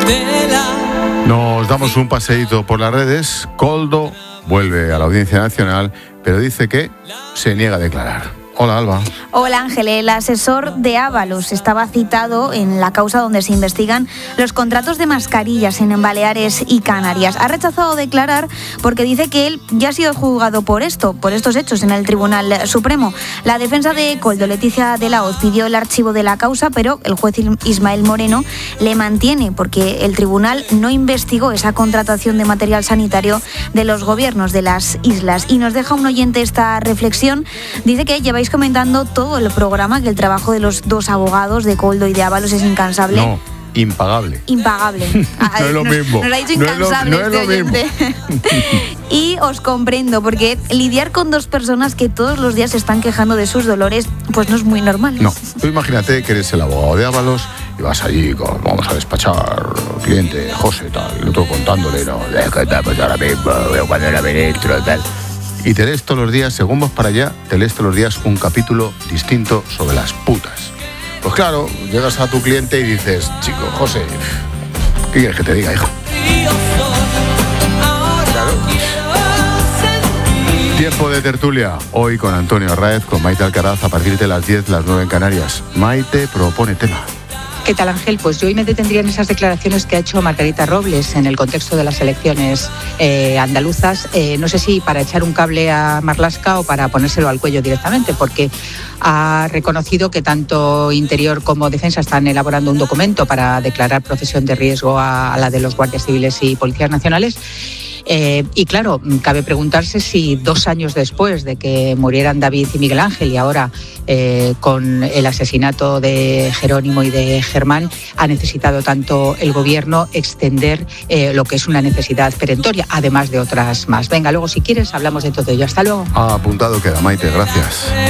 Nos damos un paseíto por las redes. Koldo vuelve a la Audiencia Nacional, pero dice que se niega a declarar. Hola, Alba. Hola, Ángel. El asesor de Ábalos estaba citado en la causa donde se investigan los contratos de mascarillas en Baleares y Canarias. Ha rechazado declarar porque dice que él ya ha sido juzgado por estos hechos en el Tribunal Supremo. La defensa de Koldo, Leticia de la Hoz, pidió el archivo de la causa, pero el juez Ismael Moreno le mantiene porque el tribunal no investigó esa contratación de material sanitario de los gobiernos de las islas. Y nos deja un oyente esta reflexión. Dice que lleváis comentando todo el programa que el trabajo de los dos abogados, de Koldo y de Ábalos, es incansable. No, impagable. Impagable. No es lo mismo. Nos ha dicho incansable no es lo oyente. Y os comprendo, porque lidiar con dos personas que todos los días se están quejando de sus dolores, pues no es muy normal. No, tú imagínate que eres el abogado de Ábalos y vas allí, vamos a despachar cliente, José, tal, el otro contándole, no, pues ahora mismo, veo cuando era ministro, tal. Y te lees todos los días, según vas para allá, te lees todos los días un capítulo distinto sobre las putas. Pues claro, llegas a tu cliente y dices, chico, José, ¿qué quieres que te diga, hijo? Claro. Tiempo de tertulia, hoy con Antonio Arraez, con Maite Alcaraz, a partir de las 10, las 9 en Canarias. Maite propone tema. ¿Qué tal, Ángel? Pues yo hoy me detendría en esas declaraciones que ha hecho Margarita Robles en el contexto de las elecciones andaluzas. No sé si para echar un cable a Marlaska o para ponérselo al cuello directamente, porque ha reconocido que tanto Interior como Defensa están elaborando un documento para declarar profesión de riesgo a la de los guardias civiles y policías nacionales. Y claro, cabe preguntarse si 2 años después de que murieran David y Miguel Ángel y ahora con el asesinato de Jerónimo y de Germán, ha necesitado tanto el gobierno extender lo que es una necesidad perentoria, además de otras más. Venga, luego si quieres hablamos de todo ello. Hasta luego. Apuntado queda, Maite, gracias.